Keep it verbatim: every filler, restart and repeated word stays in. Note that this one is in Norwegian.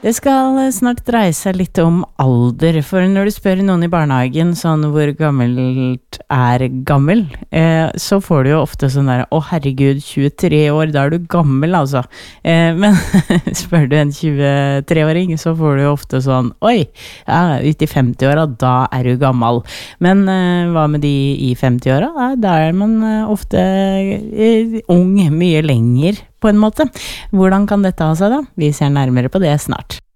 Det skal snart dreie seg litt om alder, for når du spør noen i barnehagen sånn hvor gammelt er gammel, eh, så får du jo ofte sånn der, å herregud, tjuetre år, da er du gammel altså. Eh, men spør du en tjuetreåring, så får du jo ofte sånn, oi, ja, ut i femti-åra, da er du gammel. Men eh, hva med de i femti-åra? Ja, da er man eh, ofte eh, ung, mye lenger på en måte. Hvordan kan dette ha seg da? Vi ser nærmere på det snart.